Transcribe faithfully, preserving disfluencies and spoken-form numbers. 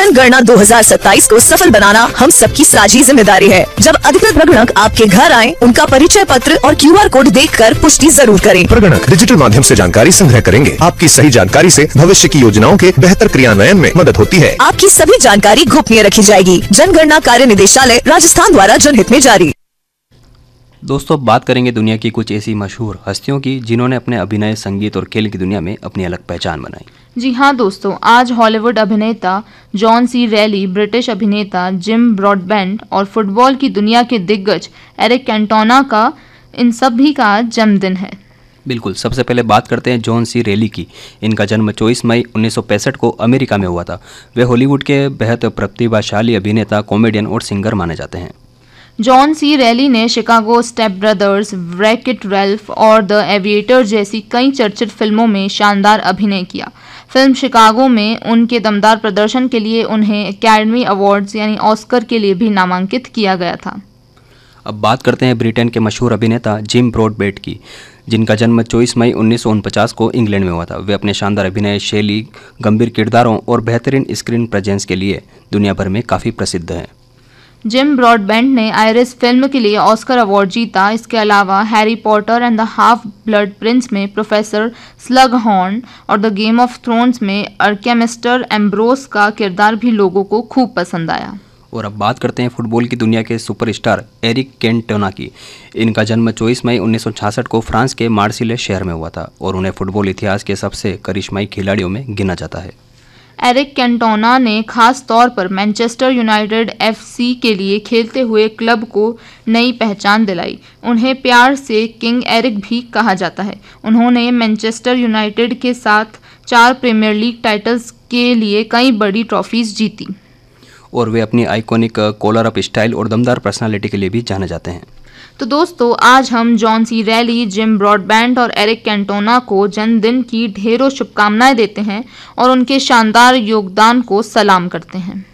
जनगणना दो हज़ार सत्ताईस को सफल बनाना हम सबकी साझी जिम्मेदारी है। जब अधिकृत प्रगणक आपके घर आए, उनका परिचय पत्र और क्यू आर कोड देखकर पुष्टि जरूर करें। प्रगणक डिजिटल माध्यम से जानकारी संग्रह करेंगे। आपकी सही जानकारी से भविष्य की योजनाओं के बेहतर क्रियान्वयन में मदद होती है। आपकी सभी जानकारी गोपनीय रखी जाएगी। जनगणना कार्य निदेशालय राजस्थान द्वारा जनहित में जारी। दोस्तों, बात करेंगे दुनिया की कुछ ऐसी मशहूर हस्तियों की जिन्होंने अपने अभिनय, संगीत और खेल की दुनिया में अपनी अलग पहचान बनाई। जी हाँ दोस्तों, आज हॉलीवुड अभिनेता जॉन सी रेली, ब्रिटिश अभिनेता जिम ब्रॉडबेंट और फुटबॉल की दुनिया के दिग्गज एरिक कैंटोना का इन सभी का आज जन्मदिन है। बिल्कुल, सबसे पहले बात करते हैं जॉन सी रेली की। इनका जन्म चौबीस मई उन्नीस सौ पैंसठ को अमेरिका में हुआ था। वे हॉलीवुड के बेहद प्रतिभाशाली अभिनेता, कॉमेडियन और सिंगर माने जाते हैं। जॉन सी रेली ने शिकागो, स्टेप ब्रदर्स, वृक-इट रैल्फ और द एविएटर जैसी कई चर्चित फिल्मों में शानदार अभिनय किया। फिल्म शिकागो में उनके दमदार प्रदर्शन के लिए उन्हें एकेडमी अवार्ड्स यानी ऑस्कर के लिए भी नामांकित किया गया था। अब बात करते हैं ब्रिटेन के मशहूर अभिनेता जिम ब्रॉडबेंट की, जिनका जन्म चौबीस मई उन्नीस सौ उनचास को इंग्लैंड में हुआ था। वे अपने शानदार अभिनय शैली, गंभीर किरदारों और बेहतरीन स्क्रीन प्रेजेंस के लिए दुनिया भर में काफ़ी प्रसिद्ध हैं। जिम ब्रॉडबेंट ने आयरिश फिल्म के लिए ऑस्कर अवार्ड जीता। इसके अलावा Harry Potter and the half blood Prince में प्रोफेसर स्लगहॉर्न और द गेम ऑफ थ्रोन्स में अर्केमिस्टर एम्ब्रोस का किरदार भी लोगों को खूब पसंद आया। और अब बात करते हैं फुटबॉल की दुनिया के सुपरस्टार एरिक कैंटोना की। इनका जन्म चौबीस मई उन्नीस सौ छियासठ को फ्रांस के मार्सिले शहर में हुआ था और उन्हें फुटबॉल इतिहास के सबसे करिश्माई खिलाड़ियों में गिना जाता है। एरिक कैंटोना ने खास तौर पर मैनचेस्टर यूनाइटेड एफ सी के लिए खेलते हुए क्लब को नई पहचान दिलाई। उन्हें प्यार से किंग एरिक भी कहा जाता है। उन्होंने मैनचेस्टर यूनाइटेड के साथ चार प्रीमियर लीग टाइटल्स के लिए कई बड़ी ट्रॉफीज जीती। और वे अपनी आइकॉनिक कॉलर अप स्टाइल और दमदार पर्सनालिटी के लिए भी जाने जाते हैं। तो दोस्तों, आज हम जॉन सी रेली, जिम ब्रॉडबेंट और एरिक कैंटोना को जन्मदिन की ढेरों शुभकामनाएं देते हैं और उनके शानदार योगदान को सलाम करते हैं।